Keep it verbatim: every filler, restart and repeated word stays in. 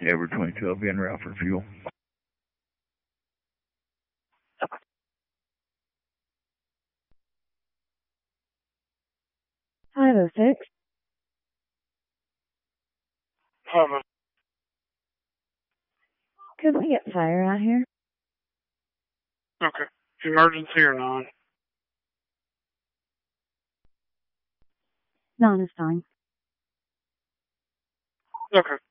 Edward twenty twelve en route for fuel. five oh six. Cover. Could we get fire out here? Okay. Emergency or non? Non is fine. Okay.